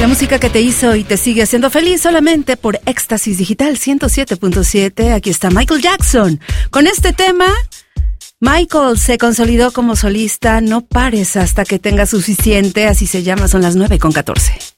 La música que te hizo y te sigue haciendo feliz solamente por Éxtasis Digital 107.7. Aquí está Michael Jackson. Con este tema, Michael se consolidó como solista. No pares hasta que tengas suficiente. Así se llama, son las 9:14.